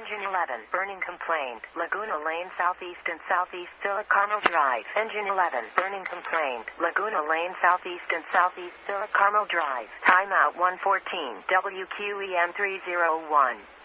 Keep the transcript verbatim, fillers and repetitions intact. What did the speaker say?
Engine eleven, burning complaint. Laguna Lane Southeast and Southeast Philip Carmel Drive. Engine eleven, burning complaint. Laguna Lane Southeast and Southeast Philip Carmel Drive. Timeout one fourteen, W Q E M three oh one.